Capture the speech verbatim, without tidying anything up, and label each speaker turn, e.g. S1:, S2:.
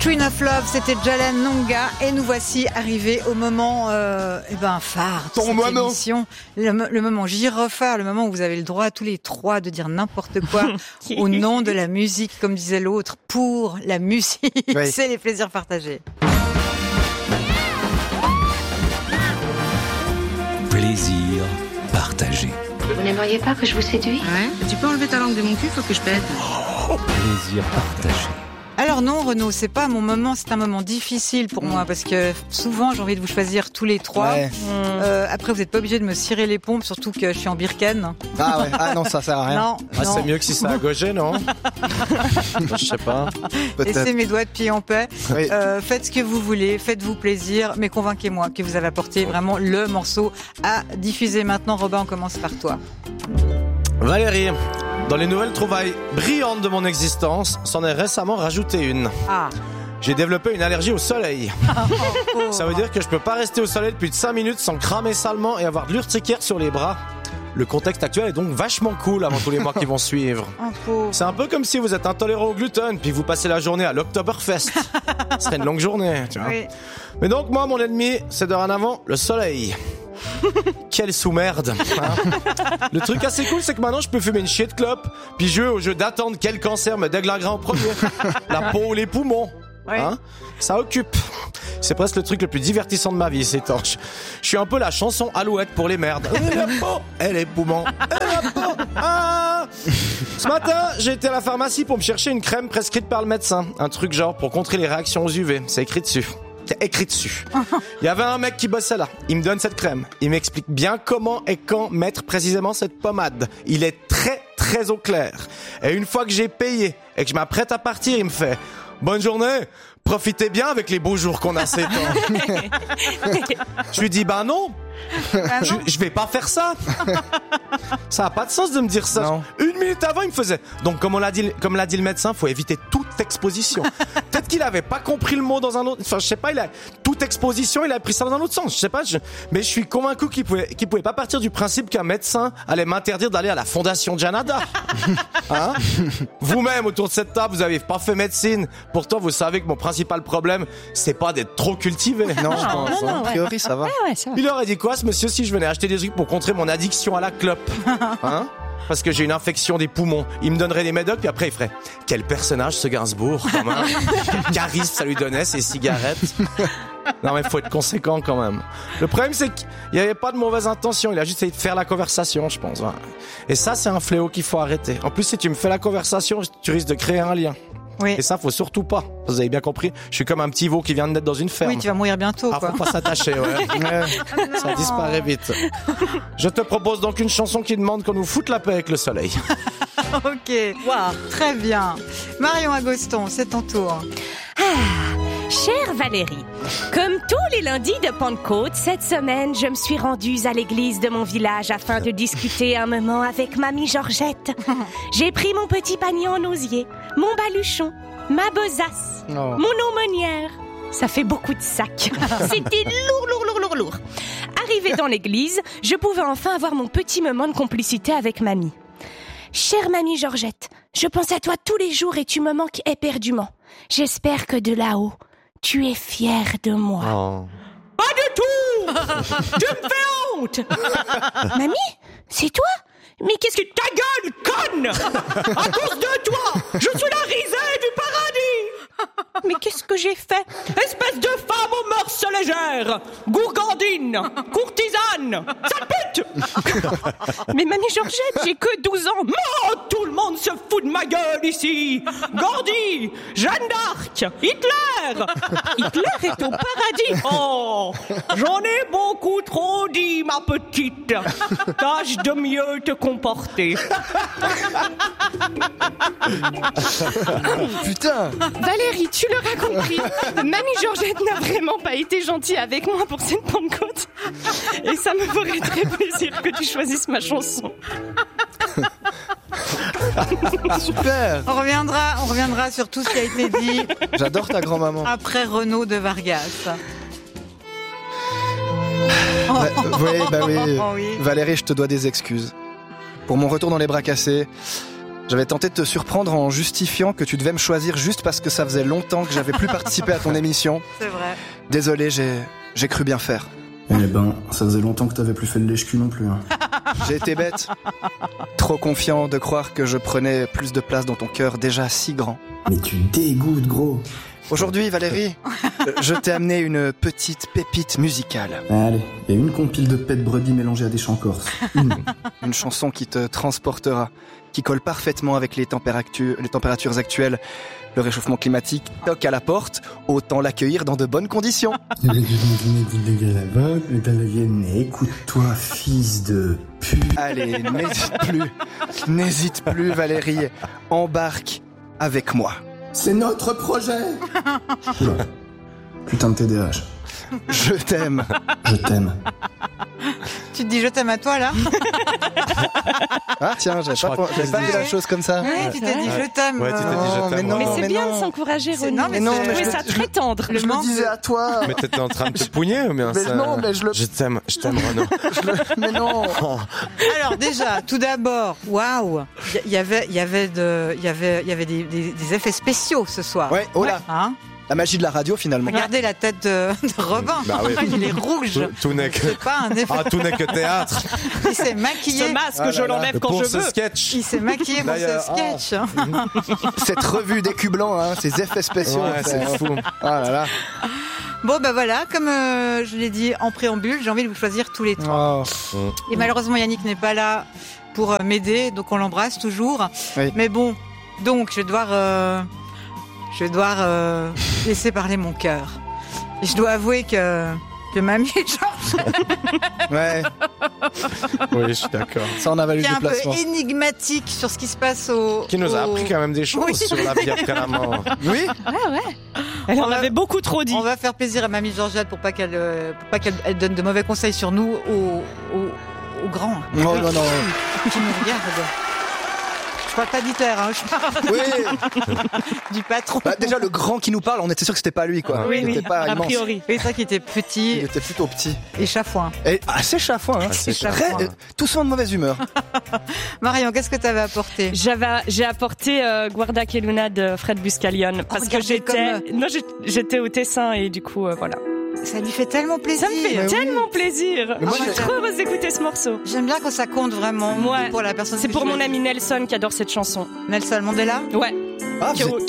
S1: Twin of Love, c'était Jalan Nonga et nous voici arrivés au moment euh, eh ben, phare de cette émission, le, le moment gyrophare, le moment où vous avez le droit tous les trois de dire n'importe quoi au nom de la musique, comme disait l'autre, pour la musique, oui. C'est les plaisirs partagés.
S2: Plaisir partagé.
S3: Vous n'aimeriez pas que je vous séduise ?
S4: Ouais, tu peux enlever ta langue de mon cul, faut que je pète.
S2: Oh, plaisir partagé.
S1: Alors non Renaud, c'est pas mon moment, c'est un moment difficile pour mmh. moi parce que souvent j'ai envie de vous choisir tous les trois. Ouais. Euh, après vous n'êtes pas obligé de me cirer les pompes, surtout que je suis en Birken.
S5: Ah ouais, ah non ça sert à rien.
S1: Non,
S6: ah,
S1: non.
S6: C'est mieux que si c'est à gaucher, non? Je sais pas.
S1: Peut-être. Laissez mes doigts de pied en paix. Oui. Euh, faites ce que vous voulez, faites-vous plaisir, mais convainquez-moi que vous avez apporté vraiment le morceau à diffuser maintenant. Robin, on commence par toi.
S6: Valérie. Dans les nouvelles trouvailles brillantes de mon existence, s'en est récemment rajouté une. Ah. J'ai développé une allergie au soleil. Oh, ça veut dire que je peux pas rester au soleil plus de cinq minutes sans cramer salement et avoir de l'urticaire sur les bras. Le contexte actuel est donc vachement cool avant tous les mois qui vont suivre. Oh, c'est un peu comme si vous êtes intolérant au gluten puis vous passez la journée à l'Oktoberfest. Ce serait une longue journée, tu vois. Oui. Mais donc moi, mon ennemi, c'est dorénavant le soleil. Quelle sous-merde, hein. Le truc assez cool, c'est que maintenant je peux fumer une chier de clope puis jouer au jeu d'attendre quel cancer me déglinguera en premier. La peau ou les poumons, oui. Hein. Ça occupe. C'est presque le truc le plus divertissant de ma vie, c'est torche. Je suis un peu la chanson Alouette pour les merdes. Et la peau, et les poumons, et la peau. Ah. Ce matin, j'ai été à la pharmacie pour me chercher une crème prescrite par le médecin. Un truc genre pour contrer les réactions aux U V. C'est écrit dessus. C'est écrit dessus. Il y avait un mec qui bossait là. Il me donne cette crème. Il m'explique bien comment et quand mettre précisément cette pommade. Il est très, très au clair. Et une fois que j'ai payé et que je m'apprête à partir, il me fait « Bonne journée, profitez bien avec les beaux jours qu'on a ces temps. » Je lui dis « Ben non, bah je, je vais pas faire ça. » Ça a pas de sens de me dire ça. Non. Une minute avant, il me faisait. Donc, comme on l'a dit, comme l'a dit le médecin, faut éviter toute exposition. Peut-être qu'il avait pas compris le mot dans un autre. Enfin, je sais pas. Il a toute exposition, il a pris ça dans un autre sens. Je sais pas. Je... Mais je suis convaincu qu'il pouvait, qu'il pouvait pas partir du principe qu'un médecin allait m'interdire d'aller à la Fondation Janada. Hein? Vous-même autour de cette table, vous avez pas fait médecine. Pourtant, vous savez que mon principal problème, c'est pas d'être trop cultivé.
S5: Non, je pense. Non, non, a priori, ouais. ça va.
S1: Ouais, ouais, ça va.
S6: Il aurait dit quoi, ce monsieur, si je venais acheter des trucs pour contrer mon addiction à la clope? Hein? Parce que j'ai une infection des poumons. Il me donnerait des médocs, puis après il ferait « Quel personnage ce Gainsbourg, quand même. Quel charisme ça lui donnait, ses cigarettes. » Non mais faut être conséquent quand même. Le problème c'est qu'il n'y avait pas de mauvaise intention. Il a juste essayé de faire la conversation, je pense. Et ça, c'est un fléau qu'il faut arrêter. En plus, si tu me fais la conversation, tu risques de créer un lien. Oui. Et ça, faut surtout pas. Vous avez bien compris. Je suis comme un petit veau qui vient de naître dans une ferme.
S1: Oui, tu vas mourir bientôt.
S6: Ah,
S1: quoi.
S6: faut pas s'attacher, ouais. Ça disparaît vite. Je te propose donc une chanson qui demande qu'on nous foute la paix avec le soleil.
S1: Ok. Wow. Très bien. Marion Agoston, c'est ton tour.
S7: Ah. Chère Valérie, comme tous les lundis de Pentecôte, cette semaine, je me suis rendue à l'église de mon village afin de discuter un moment avec mamie Georgette. J'ai pris mon petit panier en osier, mon baluchon, ma besace, oh. mon aumônière. Ça fait beaucoup de sacs. C'était lourd, lourd, lourd, lourd, lourd. Arrivée dans l'église, je pouvais enfin avoir mon petit moment de complicité avec mamie. Chère mamie Georgette, je pense à toi tous les jours et tu me manques éperdument. J'espère que de là-haut, tu es fière de moi. Oh. Pas du tout. Tu me fais honte. Mamie, c'est toi? Mais qu'est-ce que... Ta gueule, conne. À cause de toi, je suis la risée du paradis. Mais qu'est-ce que j'ai fait? Espèce de femme aux mœurs légères, gourgandine, courtisane, sale pute. Mais mamie Georgette, j'ai que douze ans. Oh, tout le monde se fout de ma gueule ici. Gandhi, Jeanne d'Arc, Hitler. Hitler est au paradis. Oh, j'en ai beaucoup trop dit, ma petite. Tâche de mieux te comporter.
S5: Putain.
S7: Valérie, tu l'auras compris. Mamie Georgette n'a vraiment pas été gentille avec moi pour cette Pentecôte. Et ça me ferait très plaisir que tu choisisses ma chanson.
S5: Super.
S1: On reviendra, on reviendra sur tout ce qui a été dit.
S5: J'adore ta grand-maman.
S1: Après Renaud de Vargas.
S5: Bah, oui, bah oui.
S1: Oh, oui.
S5: Valérie, je te dois des excuses. Pour mon retour dans les bras cassés, J'avais tenté de te surprendre en justifiant que tu devais me choisir juste parce que ça faisait longtemps que j'avais plus participé à ton émission.
S1: C'est vrai.
S5: Désolé, j'ai, j'ai cru bien faire.
S8: Eh ben, ça faisait longtemps que t'avais plus fait de lèche-cul non plus. Hein.
S5: J'ai été bête. Trop confiant de croire que je prenais plus de place dans ton cœur déjà si grand.
S8: Mais tu dégoûtes, gros.
S5: Aujourd'hui, Valérie, je t'ai amené une petite pépite musicale.
S8: Allez, il y a une compile de pets brebis mélangée à des chants corses. Une.
S5: Une chanson qui te transportera, qui colle parfaitement avec les températures, les températures actuelles. Le réchauffement climatique toque à la porte, autant l'accueillir dans de bonnes conditions.
S8: Écoute-toi, fils de pute.
S5: Allez, n'hésite plus, n'hésite plus Valérie, embarque avec moi.
S8: C'est notre projet. Oula. Putain de T D A H.
S5: Je t'aime.
S8: Je t'aime.
S1: Tu te dis je t'aime à toi là?
S5: Ah tiens, j'avais pas, j'avais pas dit la chose comme ça.
S1: Ouais, tu t'es dit je t'aime.
S6: Ouais, tu t'es dit je
S5: Non,
S6: t'aime.
S5: mais non,
S7: Mais c'est
S5: mais
S7: bien
S5: non.
S7: de s'encourager,
S1: C'est-
S7: Renaud.
S1: non, mais
S5: non,
S1: c'est-
S5: mais
S7: Je trouvais
S5: je-
S7: ça
S5: je-
S7: très tendre.
S5: Je le disais à toi.
S6: Mais t'étais en train de te pougner ou bien
S5: Mais
S6: ça...
S5: non, mais je le-
S6: Je t'aime, je t'aime Renaud.
S5: Je le- Mais non.
S1: Alors déjà, tout d'abord, waouh, il y, y avait, il y avait de, il y avait, il y avait des, des, des effets spéciaux ce soir.
S5: Ouais, oh là,
S1: Hein?
S5: la magie de la radio finalement.
S1: Regardez la tête de, de Robin.
S6: Bah oui.
S1: Il est rouge.
S6: Tout, tout n'est que...
S1: C'est pas un effet.
S6: Ah, tout n'est que théâtre.
S1: Il s'est maquillé.
S7: Ce masque,
S5: Ah là
S7: je
S5: là.
S7: l'enlève quand
S6: Pour
S7: je
S6: ce
S7: veux.
S6: sketch.
S1: Il s'est maquillé pour
S6: D'ailleurs,
S1: ce sketch.
S5: Cette revue d'écu blanc, hein, ces effets spéciaux.
S6: Ouais, c'est fou.
S5: Ah là là.
S1: Bon ben voilà, comme euh, je l'ai dit en préambule, j'ai envie de vous choisir tous les trois.
S5: Oh.
S1: Et malheureusement Yannick n'est pas là pour euh, m'aider, donc on l'embrasse toujours.
S5: Oui.
S1: Mais bon, donc je vais devoir, euh, je vais devoir euh, laisser parler mon cœur. Et je dois avouer que que mamie Georges,
S5: Ouais,
S6: Oui, je suis d'accord.
S5: ça en a valu
S1: qui est
S5: des
S1: un peu
S5: placements.
S1: énigmatique sur ce qui se passe au.
S6: Qui nous a
S1: au-
S6: appris quand même des choses
S1: Oui.
S6: sur la vie après la mort.
S5: Oui.
S7: Elle en
S1: On va-
S7: avait beaucoup trop dit.
S1: On va faire plaisir à mamie Georgette pour pas qu'elle, euh, pour pas qu'elle elle donne de mauvais conseils sur nous aux, aux, aux grands.
S5: Non, non, non.
S1: Qui nous regardent. Je parle pas d'Hitler, hein, je parle
S5: Oui.
S1: du patron.
S5: Bah, déjà, le grand qui nous parle, on était sûr que c'était pas lui, quoi.
S1: Oui,
S5: Il
S1: oui,
S5: était pas
S7: A
S5: immense.
S7: priori.
S1: Oui, c'est vrai qu'il était
S5: Il
S1: petit
S5: était plutôt petit.
S1: et chafouin.
S5: Et assez chafouin, hein.
S6: Assez
S5: Très-
S1: chafouin.
S5: euh, tout souvent de mauvaise humeur.
S1: Marion, qu'est-ce que tu avais apporté?
S7: J'avais, j'ai apporté euh, Guarda che Luna de Fred Buscalion parce que
S1: regardez
S7: j'étais,
S1: comme-
S7: non, j'ai- j'étais au Tessin et du coup, euh, voilà.
S1: Ça lui fait tellement plaisir.
S7: Ça me fait
S5: Mais oui.
S7: tellement plaisir.
S5: Mais moi,
S7: je suis
S5: j'ai-
S7: trop heureuse d'écouter ce morceau.
S1: J'aime bien quand ça compte vraiment
S7: Ouais.
S1: pour la personne.
S7: C'est
S1: que
S7: pour
S1: je
S7: mon
S1: choisis.
S7: ami Nelson qui adore cette chanson.
S1: Nelson Mandela.
S7: Ouais.
S5: Ah,
S7: Qui,
S5: vous êtes-